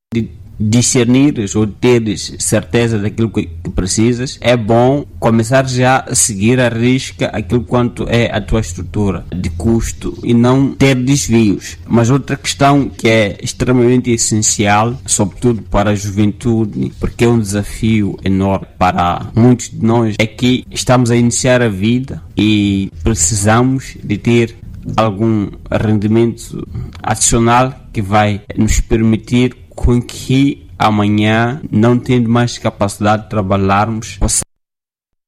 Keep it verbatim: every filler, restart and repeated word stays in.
de discernires ou teres certeza daquilo que, que precisas, é bom começar já a seguir a risca aquilo quanto é a tua estrutura de custo e não ter desvios. Mas outra questão que é extremamente essencial, sobretudo para a juventude, porque é um desafio enorme para muitos de nós, é que estamos a iniciar a vida e precisamos de ter algum rendimento adicional que vai nos permitir com que amanhã, não tendo mais capacidade de trabalharmos, possamos